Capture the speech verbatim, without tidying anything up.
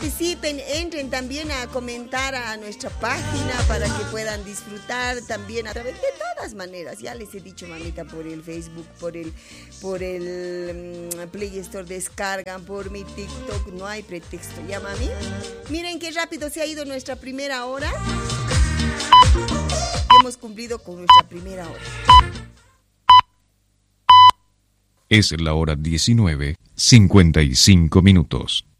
participen, entren también a comentar a nuestra página para que puedan disfrutar también a través de todas maneras. Ya les he dicho, mamita, por el Facebook, por el, por el um, Play Store descargan, por mi TikTok, no hay pretexto. ¿Ya, mami? Miren qué rápido se ha ido nuestra primera hora. Hemos cumplido con nuestra primera hora. Es la hora diecinueve, cincuenta y cinco minutos.